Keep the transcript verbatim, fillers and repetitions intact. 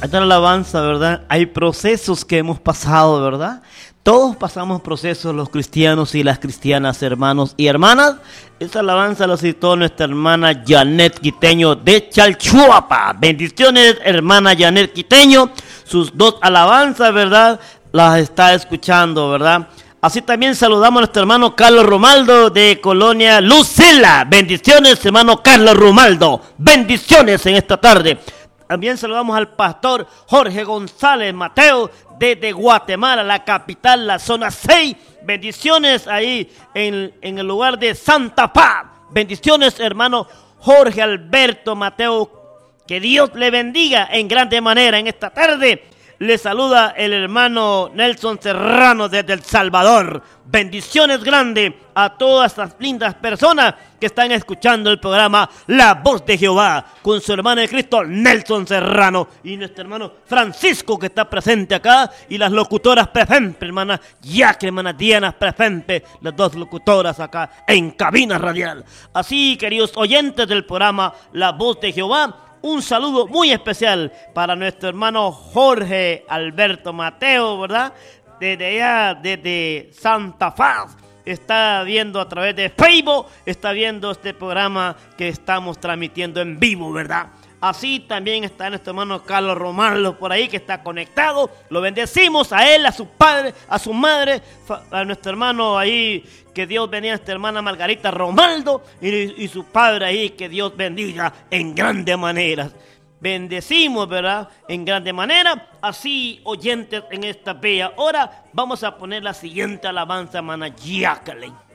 Esta alabanza, ¿verdad? Hay procesos que hemos pasado, ¿verdad? Todos pasamos procesos, los cristianos y las cristianas, hermanos y hermanas. Esta alabanza la citó nuestra hermana Janet Quiteño de Chalchuapa. Bendiciones, hermana Janet Quiteño. Sus dos alabanzas, ¿verdad? Las está escuchando, ¿verdad? Así también saludamos a nuestro hermano Carlos Romaldo de Colonia Lucela. Bendiciones, hermano Carlos Romaldo. Bendiciones en esta tarde. También saludamos al pastor Jorge González Mateo desde Guatemala, la capital, la zona seis. Bendiciones ahí en, en el lugar de Santa Paz. Bendiciones, hermano Jorge Alberto Mateo. Que Dios le bendiga en grande manera en esta tarde. Le saluda el hermano Nelson Serrano desde El Salvador. Bendiciones grandes a todas las lindas personas que están escuchando el programa La Voz de Jehová con su hermano de Cristo Nelson Serrano y nuestro hermano Francisco que está presente acá y las locutoras presentes, hermana Jackie, hermana Diana presente, las dos locutoras acá en cabina radial. Así, queridos oyentes del programa La Voz de Jehová, un saludo muy especial para nuestro hermano Jorge Alberto Mateo, ¿verdad? Desde allá, desde Santa Paz, está viendo a través de Facebook, está viendo este programa que estamos transmitiendo en vivo, ¿verdad? Así también está nuestro hermano Carlos Romaldo por ahí que está conectado. Lo bendecimos a él, a su padre, a su madre, a nuestro hermano ahí, que Dios bendiga a nuestra hermana Margarita Romaldo y, y su padre ahí, que Dios bendiga en grande manera. Bendecimos, ¿verdad? En grande manera. Así, oyentes, en esta bella hora, vamos a poner la siguiente alabanza, hermana Jacqueline.